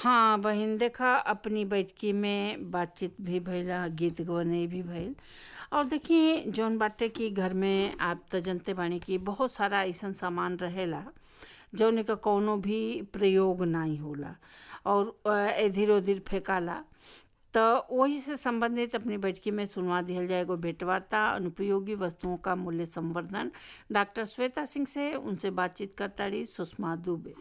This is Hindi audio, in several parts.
हाँ बहिन, देखा अपनी बैठकी में बातचीत भी भइल, गीत गवने भी भइल। और देखिए जौन बाटे कि घर में आप तो जनते बानी कि बहुत सारा ऐसा सामान रहेला जौन का कौनो भी प्रयोग नहीं होला और इधर उधर फेंकाला। तो वही से संबंधित अपनी बैठकी में सुनवा दिया जाए एगो भेंटवार्ता अनुपयोगी वस्तुओं का मूल्य संवर्धन डॉक्टर श्वेता सिंह से। उनसे बातचीत करता रही सुषमा दुबे।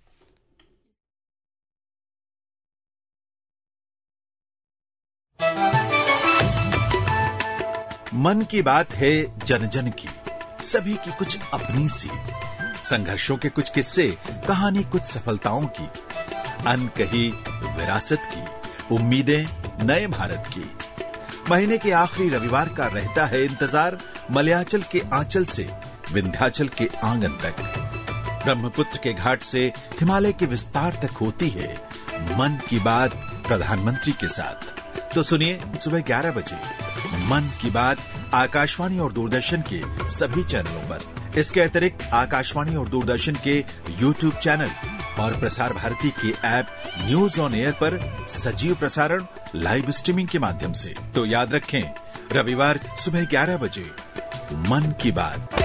मन की बात है जन जन की, सभी की कुछ अपनी सी, संघर्षों के कुछ किस्से, कहानी कुछ सफलताओं की, अनकही विरासत की, उम्मीदें नए भारत की। महीने के आखिरी रविवार का रहता है इंतजार मलयाचल के आंचल से विंध्याचल के आंगन तक, ब्रह्मपुत्र के घाट से हिमालय के विस्तार तक होती है मन की बात प्रधानमंत्री के साथ। तो सुनिए सुबह 11 बजे मन की बात आकाशवाणी और दूरदर्शन के सभी चैनलों पर। इसके अतिरिक्त आकाशवाणी और दूरदर्शन के YouTube चैनल और प्रसार भारती के ऐप न्यूज ऑन एयर पर सजीव प्रसारण लाइव स्ट्रीमिंग के माध्यम से। तो याद रखें, रविवार सुबह 11 बजे मन की बात।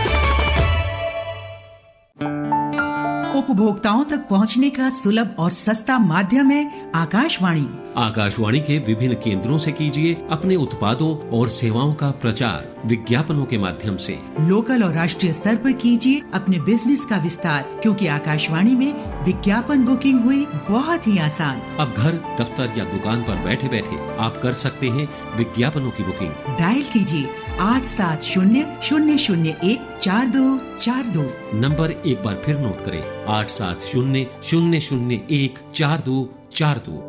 उपभोक्ताओं तक पहुंचने का सुलभ और सस्ता माध्यम है आकाशवाणी। आकाशवाणी के विभिन्न केंद्रों से कीजिए अपने उत्पादों और सेवाओं का प्रचार विज्ञापनों के माध्यम से। लोकल और राष्ट्रीय स्तर पर कीजिए अपने बिजनेस का विस्तार, क्योंकि आकाशवाणी में विज्ञापन बुकिंग हुई बहुत ही आसान। अब घर, दफ्तर या दुकान पर बैठे बैठे आप कर सकते हैं विज्ञापनों की बुकिंग। डायल कीजिए 8700014242। नंबर एक बार फिर नोट करें, 8700014242।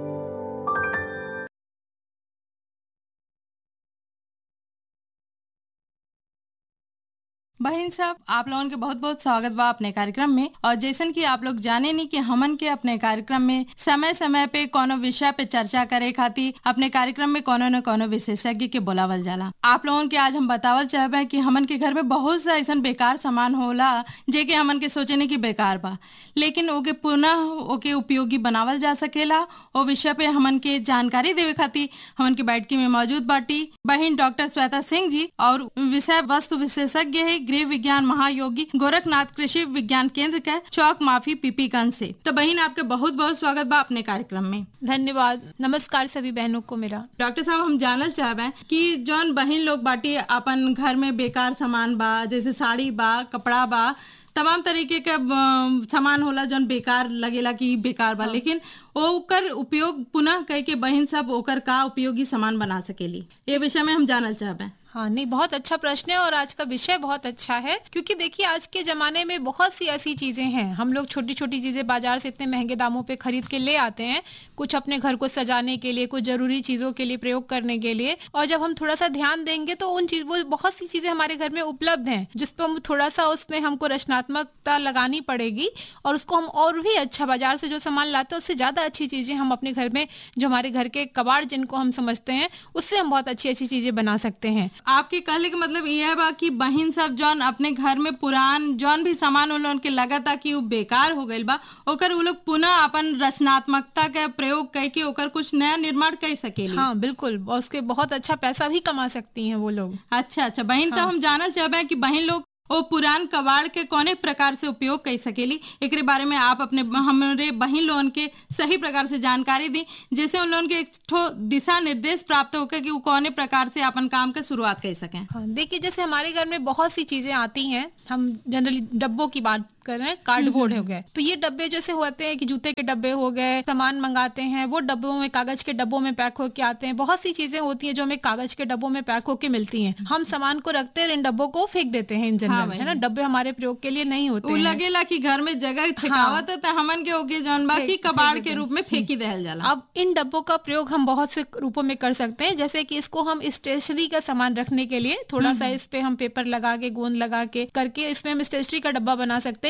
बहन साहब, आप लोगों के बहुत बहुत स्वागत बा अपने कार्यक्रम में। और जैसन कि आप लोग जाने नहीं कि हमन के अपने कार्यक्रम में समय समय पे कोनो विषय पे चर्चा करे खातिर अपने कार्यक्रम में कोनो न कोनो विशेषज्ञ के बुलावल जाला। आप लोगों के आज हम बतावल चाहबे कि हमन के घर में बहुत सा ऐसा बेकार सामान होला जे के हमन के सोचने की बेकार बा, लेकिन ओके पुनः ओके उपयोगी बनावल जा सकेला। वो विषय पे हमन के जानकारी देवे खातिर हमन के बैठकी में मौजूद बाटी बहन डॉक्टर श्वेता सिंह जी, और विषय वस्तु विशेषज्ञ है गृह विज्ञान महायोगी गोरखनाथ कृषि विज्ञान केंद्र का चौक माफी पीपीगंज से। तो बहन आपके बहुत बहुत स्वागत बा अपने कार्यक्रम में। धन्यवाद। नमस्कार सभी बहनों को मेरा। डॉक्टर साहब, हम जानल चाहबे कि जौन बहन लोग बाटी अपन घर में बेकार सामान बा, जैसे साड़ी बा, कपड़ा बा, तमाम तरीके का सामान होला जौन बेकार लगेला कि बेकार बा, लेकिन ओकर उपयोग पुनः कह के बहन सब ओकर का उपयोगी सामान बना सकेली, ये विषय में हम जानल चाहबे। हाँ, नहीं, बहुत अच्छा प्रश्न है और आज का विषय बहुत अच्छा है, क्योंकि देखिए आज के जमाने में बहुत सी ऐसी चीजें हैं। हम लोग छोटी छोटी चीजें बाजार से इतने महंगे दामों पे खरीद के ले आते हैं, कुछ अपने घर को सजाने के लिए, कुछ जरूरी चीजों के लिए प्रयोग करने के लिए। और जब हम थोड़ा सा ध्यान देंगे तो उन चीजों बहुत सी चीजें हमारे घर में उपलब्ध हैं जिसपे हम थोड़ा सा उसमें हमको रचनात्मकता लगानी पड़ेगी और उसको हम और भी अच्छा, बाजार से जो सामान लाते हैं उससे ज्यादा अच्छी चीजें हम अपने घर में, जो हमारे घर के कबाड़ जिनको हम समझते हैं, उससे हम बहुत अच्छी अच्छी चीजें बना सकते हैं। आपके कहले का मतलब यह बा कि बहन सब जौन अपने घर में पुरान जौन भी सामान उनके लगता कि वो बेकार हो गइल बा, ओकर वो लोग पुनः अपन रचनात्मकता का प्रयोग करके ओकर कुछ नया निर्माण कर सकेली। हाँ बिल्कुल, उसके बहुत अच्छा पैसा भी कमा सकती हैं वो लोग। अच्छा बहन, तो हम जानना चाहबे कि बहन लोग वो पुरान कबाड़ के कोने प्रकार से उपयोग कर सकेली, एक बारे में आप अपने हमारे बहन लोगन के सही प्रकार से जानकारी दी, जैसे उन लोगन के एक दिशा निर्देश प्राप्त होकर कि वो कोने प्रकार से अपन काम के शुरुआत कर सकें। हाँ, देखिए जैसे हमारे घर में बहुत सी चीजें आती हैं, हम जनरली डब्बों की बात कर रहे हैं, कार्डबोर्ड हो गए, तो ये डब्बे जैसे होते हैं कि जूते के डब्बे हो गए, सामान मंगाते हैं वो डब्बों में, कागज के डब्बों में पैक होके आते हैं। बहुत सी चीजें होती हैं जो हमें कागज के डब्बों में पैक होके मिलती हैं। हम सामान को रखते हैं, इन डब्बों को फेंक देते हैं इन जनरल, है ना। डब्बे हमारे प्रयोग के लिए नहीं होते हैं। लगेला कि घर में जगह ठेकावत है, तो हमन के ओके जौन बा की कबाड़ के रूप में फेंकी देहल जाला। अब इन डब्बों का प्रयोग हम बहुत से रूपों में कर सकते हैं, जैसे कि इसको हम स्टेशनरी का सामान रखने के लिए थोड़ा सा इस पे हम पेपर लगा के, गोंद लगा के करके इसमें हम स्टेशनरी का डब्बा बना सकते हैं।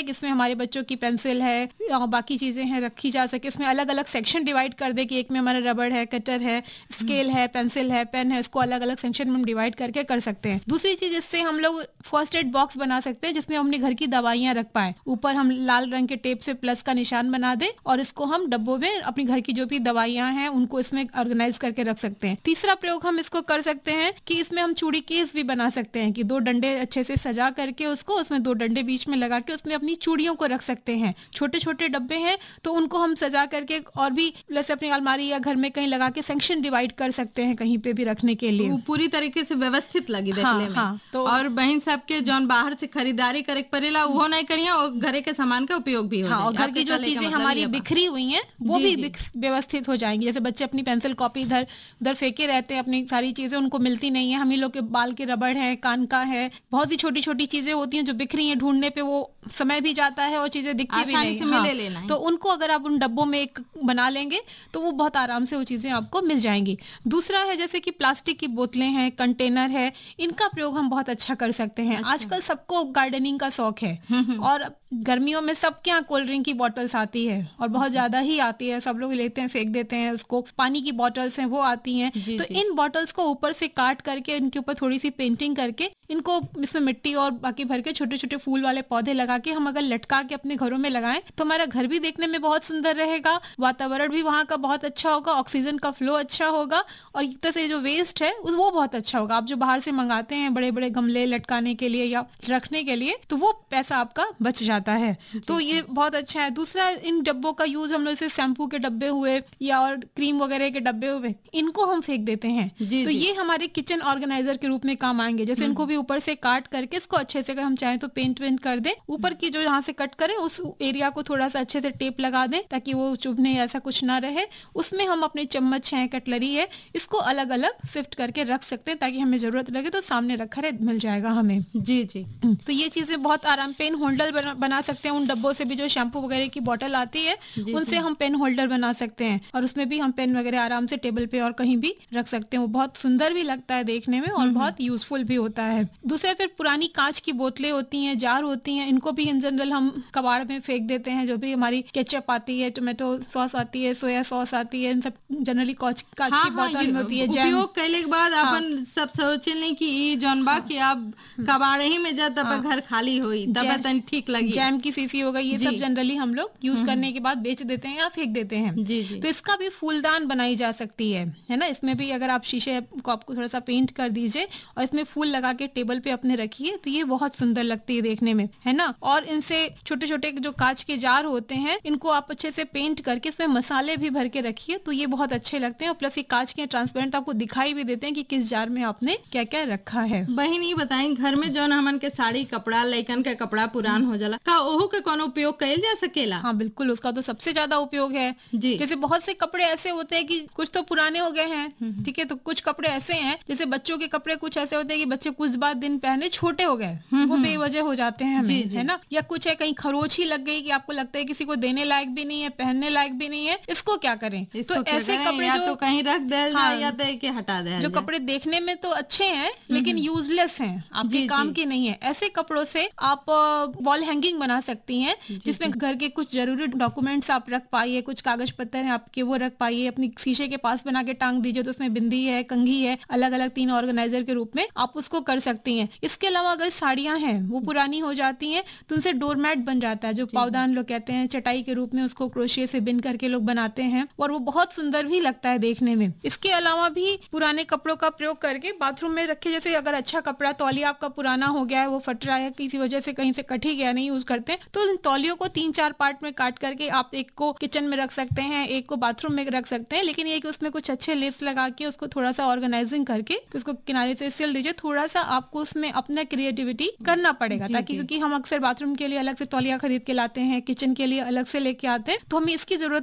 कि इसमें हमारे बच्चों की पेंसिल है और बाकी चीजें हैं रखी जा सके। इसमें अलग अलग सेक्शन डिवाइड कर दे कि एक में हमारा रबड़ है, कटर है, स्केल है, पेंसिल है, पेन है, इसको अलग अलग सेक्शन में डिवाइड करके कर सकते हैं। दूसरी चीज, इससे हम लोग फर्स्ट एड बॉक्स बना सकते हैं जिसमें हम अपने घर की दवाइयां रख पाए। ऊपर हम लाल रंग के टेप से प्लस का निशान बना दे और इसको हम डब्बों में अपने घर की जो भी दवाइयां हैं उनको इसमें ऑर्गेनाइज करके रख सकते हैं। तीसरा प्रयोग हम इसको कर सकते हैं कि इसमें हम चूड़ी केस भी बना सकते हैं कि 2 डंडे अच्छे से सजा करके उसको, उसमें 2 डंडे बीच में लगा के उसमें अपनी चूड़ियों को रख सकते हैं। छोटे छोटे डब्बे हैं तो उनको हम सजा करके और भी जैसे अपनी अलमारी या घर में कहीं लगा के सेक्शन डिवाइड कर सकते हैं कहीं पे भी रखने के लिए। पूरी तरीके से व्यवस्थित लगी देखने में। हाँ, तो और बहन साहब के जौन बाहर से खरीदारी करे पड़ेला वो नहीं करिए और घरे के सामान का उपयोग भी हो जाए। और घर की जो चीजें हमारी बिखरी हुई हैं वो भी व्यवस्थित हो जाएंगी। जैसे बच्चे अपनी पेंसिल कॉपी इधर उधर फेंके रहते हैं, अपनी सारी चीजें उनको मिलती नहीं है। हम ही लोग के बाल के रबड़ है, कान का है, बहुत ही छोटी छोटी चीजें होती हैं जो बिखरी हैं, ढूंढने पे वो समय भी जाता है और चीजें दिखती भी नहीं। मिले लेना है। तो उनको अगर आप उन डब्बों में एक बना लेंगे तो वो बहुत आराम से वो चीजें आपको मिल जाएंगी। दूसरा है जैसे कि प्लास्टिक की बोतलें हैं, कंटेनर है, इनका प्रयोग हम बहुत अच्छा कर सकते हैं। आजकल सबको गार्डनिंग का शौक है और गर्मियों में सबके यहाँ कोल्ड ड्रिंक की बॉटल्स आती है और बहुत ज्यादा ही आती है, सब लोग लेते हैं फेंक देते हैं उसको। पानी की बॉटल्स हैं वो आती हैं, तो इन बॉटल्स को ऊपर से काट करके इनके ऊपर थोड़ी सी पेंटिंग करके इनको इसमें मिट्टी और बाकी भर के छोटे छोटे फूल वाले पौधे लगा के हम अगर लटका के अपने घरों में लगाएं तो हमारा घर भी देखने में बहुत सुंदर रहेगा, वातावरण भी वहाँ का बहुत अच्छा होगा, ऑक्सीजन का फ्लो अच्छा होगा और एक तरह से जो वेस्ट है वो बहुत अच्छा होगा। आप जो बाहर से मंगाते हैं बड़े बड़े गमले लटकाने के लिए या रखने के लिए, तो वो पैसा आपका बच जाता है, तो ये बहुत अच्छा है। दूसरा, इन डब्बों का यूज हम लोग जैसे शैम्पू के डब्बे हुए या और क्रीम वगैरह के डब्बे हुए, इनको हम फेंक देते हैं, तो ये हमारे किचन ऑर्गेनाइजर के रूप में काम आएंगे। जैसे इनको भी ऊपर से काट करके इसको अच्छे से अगर हम चाहें तो पेंट वेंट कर दें, ऊपर की जो यहाँ से कट करें उस एरिया को थोड़ा सा अच्छे से टेप लगा दें ताकि वो चुभने ऐसा कुछ ना रहे। उसमें हम अपने चम्मच है, कटलरी है, इसको अलग अलग शिफ्ट करके रख सकते हैं ताकि हमें जरूरत लगे तो सामने रखा रहे, मिल जाएगा हमें। जी। तो ये चीजें बहुत आराम। पेन होल्डर बना सकते हैं उन डब्बों से भी, जो शैम्पू वगैरह की बोतल आती है उनसे हम पेन होल्डर बना सकते हैं और उसमें भी हम पेन वगैरह आराम से टेबल पे और कहीं भी रख सकते हैं। वो बहुत सुंदर भी लगता है देखने में और बहुत यूजफुल भी होता है। दूसरा, फिर पुरानी कांच की बोतलें होती हैं, जार होती हैं, इनको भी इन जनरल हम कबाड़ में फेंक देते हैं। जो भी हमारी केचप आती है, टोमेटो सॉस आती है, सोया सॉस आती है, इन सब जनरली कांच की बोतल में होती है। उपयोग करने के बाद अपन सब सोचे नहीं कि ई जौन बा कि आप कबाड़े ही में जा तब घर खाली होई तब तन ठीक लगी। जैम की सीसी हो गई, ये सब जनरली हम लोग यूज करने के बाद बेच देते हैं या फेंक देते हैं। तो इसका भी फूलदान बनाई जा सकती है ना। इसमें भी अगर आप शीशे को आपको थोड़ा सा पेंट कर दीजिए और इसमें फूल लगा के टेबल पे अपने रखिए तो ये बहुत सुंदर लगती है देखने में, है ना। और इनसे छोटे छोटे जो कांच के जार होते हैं इनको आप अच्छे से पेंट करके इसमें मसाले भी भर के रखिए तो ये बहुत अच्छे लगते हैं। और प्लस ये कांच के ट्रांसपेरेंट आपको दिखाई भी देते हैं कि किस जार में आपने क्या क्या रखा है। बहन ये बताएं, घर में जो हमन के साड़ी कपड़ा लइकन का कपड़ा पुरान हो जाला का ओहू के कोनो उपयोग कइल जा सकेला? हाँ बिल्कुल, उसका तो सबसे ज्यादा उपयोग है। जैसे बहुत से कपड़े ऐसे होते हैं कि कुछ तो पुराने हो गए हैं, ठीक है, तो कुछ कपड़े ऐसे हैं जैसे बच्चों के कपड़े कुछ ऐसे होते हैं कि बच्चे कुछ बाद दिन पहने छोटे हो गए, वो बेवजह हो जाते हैं हमें, है ना। या कुछ है कहीं खरोच ही लग गई कि आपको लगता है किसी को देने लायक भी नहीं है, पहनने लायक भी नहीं है, इसको क्या करें? तो ऐसे कपड़े या तो कहीं रख दे या तो के हटा दे। जो कपड़े देखने में तो अच्छे हैं लेकिन यूजलेस हैं, आपके काम के नहीं है, ऐसे कपड़ों से आप वॉल हैंगिंग बना सकती हैं जिसमें घर के कुछ जरूरी डॉक्यूमेंट्स आप रख पाइए, कुछ कागज पत्तर हैं आपके वो रख पाइए, अपनी शीशे के पास बना के टांग दीजिए तो उसमें बिंदी है, कंघी है, अलग अलग 3 ऑर्गेनाइजर के रूप में आप उसको कर सकती हैं। इसके अलावा अगर साड़ियां हैं वो पुरानी हो जाती हैं तो उनसे डोरमैट बन जाता है, जो पावदान लोग कहते हैं, चटाई के रूप में उसको क्रोशिया से बिन करके लोग बनाते हैं और वो बहुत सुंदर भी लगता है देखने में। इसके अलावा भी पुराने कपड़ों का प्रयोग करके बाथरूम में रखे, जैसे अगर अच्छा कपड़ा तौलिया आपका पुराना हो गया है, वो फट रहा है, किसी वजह से कहीं से कट ही गया, नहीं यूज करते, तो इन तौलियों को 3-4 पार्ट में काट करके आप एक को किचन में रख सकते हैं, एक को बाथरूम में रख सकते हैं, लेकिन ये कि उसमें कुछ अच्छे लेस लगा के उसको थोड़ा सा ऑर्गेनाइजिंग करके उसको किनारे से सिल दीजिए। थोड़ा सा आपको उसमें अपना क्रिएटिविटी करना पड़ेगा ताकि, क्योंकि हम अक्सर बाथरूम के लिए अलग से तौलिया खरीद के लाते हैं, किचन के लिए अलग से लेके आते हैं, तो हमें इसकी जरूरत